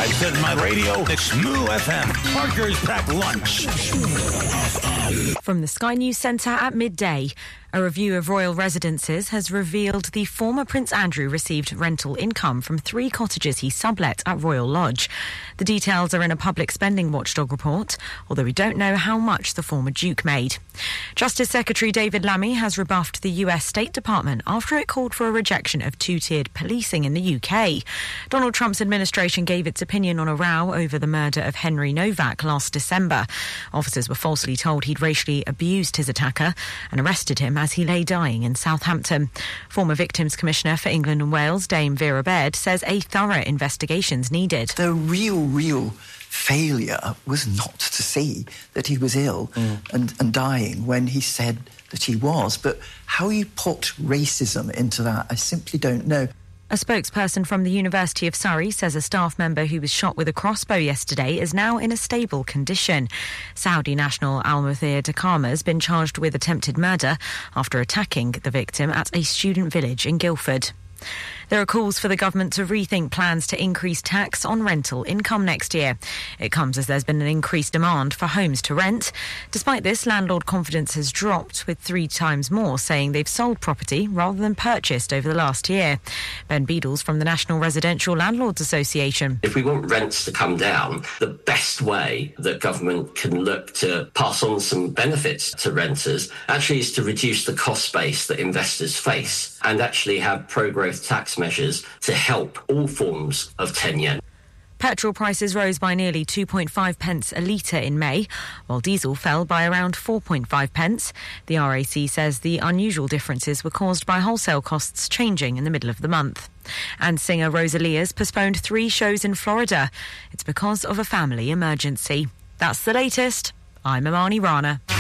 I set my radio. It's Moo FM. Parker's Packed Lunch. From the Sky News Centre at midday. A review of royal residences has revealed the former Prince Andrew received rental income from 3 cottages he sublet at Royal Lodge. The details are in a public spending watchdog report, although we don't know how much the former Duke made. Justice Secretary David Lammy has rebuffed the US State Department after it called for a rejection of 2-tiered policing in the UK. Donald Trump's administration gave its opinion on a row over the murder of Henry Novak last December. Officers were falsely told he'd racially abused his attacker and arrested him as he lay dying in Southampton. Former Victims Commissioner for England and Wales, Dame Vera Baird, says a thorough investigation's needed. The real failure was not to see that he was ill and dying when he said that he was. But how you put racism into that, I simply don't know. A spokesperson from the University of Surrey says a staff member who was shot with a crossbow yesterday is now in a stable condition. Saudi national Al-Muthir Dakama has been charged with attempted murder after attacking the victim at a student village in Guildford. There are calls for the government to rethink plans to increase tax on rental income next year. It comes as there's been an increased demand for homes to rent. Despite this, landlord confidence has dropped, with 3 times more saying they've sold property rather than purchased over the last year. Ben Beadles from the National Residential Landlords Association. If we want rents to come down, the best way that government can look to pass on some benefits to renters actually is to reduce the cost base that investors face and actually have pro-growth tax measures to help all forms of tenure. Petrol prices rose by nearly 2.5 pence a litre in May, while diesel fell by around 4.5 pence. The RAC says the unusual differences were caused by wholesale costs changing in the middle of the month. And singer Rosalia has postponed 3 shows in Florida. It's because of a family emergency. That's the latest. I'm Imani Rana.